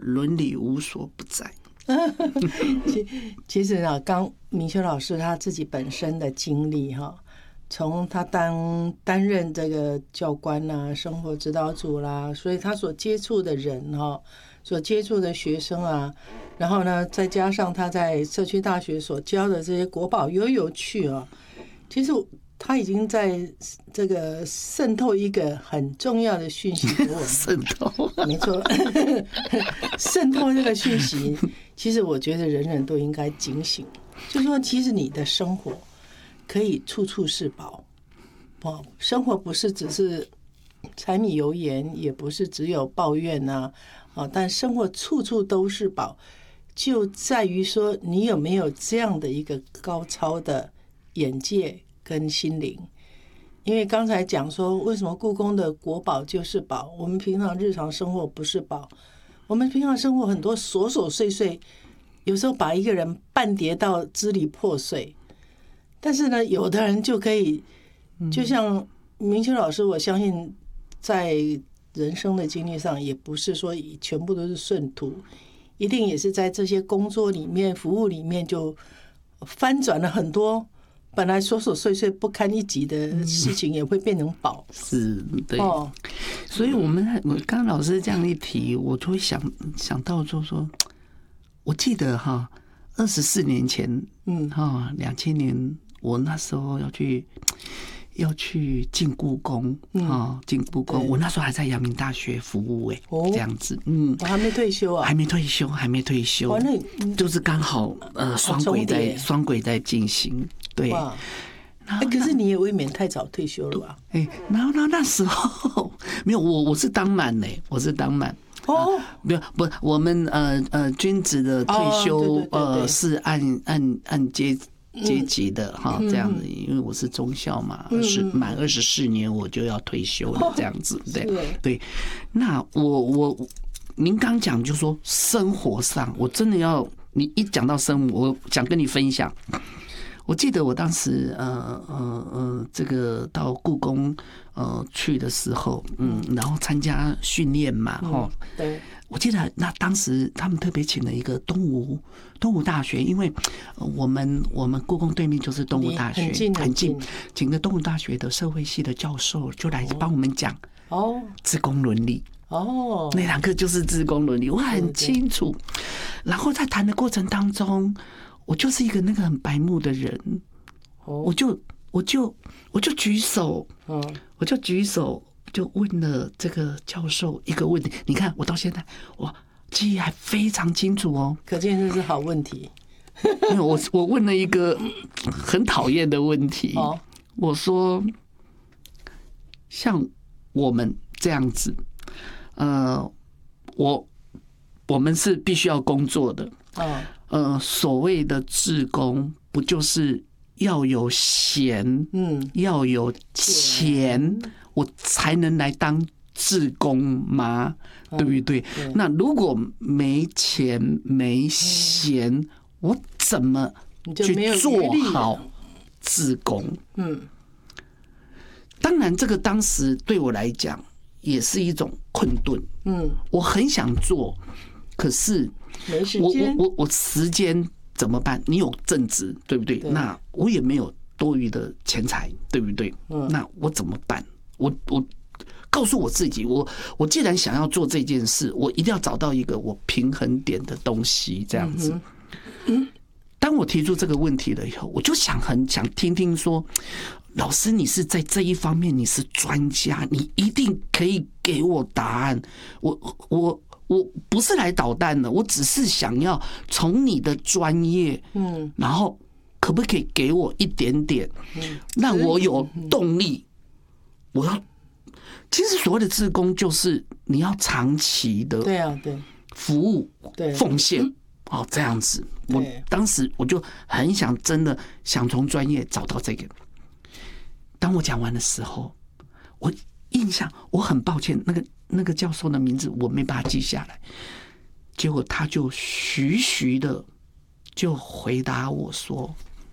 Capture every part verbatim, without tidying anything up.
伦理无所不在。 其其实啊，刚明修老师他自己本身的经历哈，从他当担任这个教官啦、生活指导组啦，所以他所接触的人哈，所接触的学生啊，然后呢，再加上他在社区大学所教的这些国宝悠游趣啊，其实他已经在这个渗透一个很重要的讯息给我们。 渗透， 没错，渗透这个讯息，其实我觉得人人都应该警醒，就是说，其实你的生活可以处处是宝，哦，生活不是只是柴米油盐，也不是只有抱怨呐、啊，哦，但生活处处都是宝，就在于说你有没有这样的一个高超的眼界跟心灵。因为刚才讲说，为什么故宫的国宝就是宝，我们平常日常生活不是宝，我们平常生活很多琐琐碎碎，有时候把一个人绊跌到支离破碎。但是呢，有的人就可以，就像明修老师，我相信在人生的经历上，也不是说全部都是顺途，一定也是在这些工作里面、服务里面就翻转了很多。本来琐琐碎碎不堪一击的事情，也会变成宝。 是，对。哦，所以我们我刚刚老师这样一提，我就会想想到就说，我记得哈，二十四年前，嗯，哈，两千年，我那时候要去要去进故宫，啊，进故宫，我那时候还在阳明大学服务，哎，这样子，嗯， 我还没退休啊， 还没退休，还没退休，就是刚好呃双轨在双轨在进行。对， 哎，可是你也未免太早退休了吧？ 哎，然后那那时候没有我，我是当满呢，我是当满哦，没有不，我们呃呃军职的退休呃是按按按阶阶级的哈，这样子，因为我是中校嘛，二十满二十四年我就要退休了，这样子，对对。那我我您刚讲就说生活上，我真的要你一讲到生活，我想跟你分享。我记得我当时呃呃呃，这个到故宫呃去的时候，嗯，然后参加训练嘛，哈、嗯，对。我记得那当时他们特别请了一个东吴东吴大学，因为我们我们故宫对面就是东吴大学，很近很近，请个东吴大学的社会系的教授就来帮我们讲哦，志工伦理。哦，那堂课就是志工伦理，我很清楚。然后在谈的过程当中。我就是一个那个很白目的人，我就我就我就举手，我就举手就问了这个教授一个问题。你看我到现在哇，记忆还非常清楚哦， 可见这是好问题。 我我问了一个很讨厌的问题，我说像我们这样子，呃，我我们是必须要工作的，呃，所谓的志工，不就是要有闲，嗯，要有钱，我才能来当志工吗？对不对？嗯、那如果没钱没闲，我怎么去做好志工？嗯，当然，这个当时对我来讲也是一种困顿。嗯，我很想做，可是。 没时间， 我我我我时间怎么办？你有正职，对不对？对，那我也没有多余的钱财，对不对？嗯，那我怎么办？我我告诉我自己，我我既然想要做这件事，我一定要找到一个我平衡点的东西，这样子。嗯，当我提出这个问题了以后，我就想很想听听说，老师，你是在这一方面你是专家，你一定可以给我答案。我我。我不是来捣蛋的，我只是想要从你的专业，嗯，然后可不可以给我一点点，嗯，让我有动力？我要，其实所谓的志工就是你要长期的， 对啊，对， 服务、奉献，哦，这样子。我当时我就很想，真的想从专业找到这个。当我讲完的时候，我印象我很抱歉，那个。那个教授的名字我没把他记下来，结果他就徐徐的就回答我说：“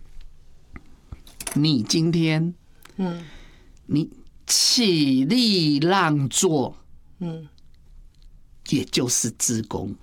你今天，嗯，你起立让座，嗯，也就是志工。”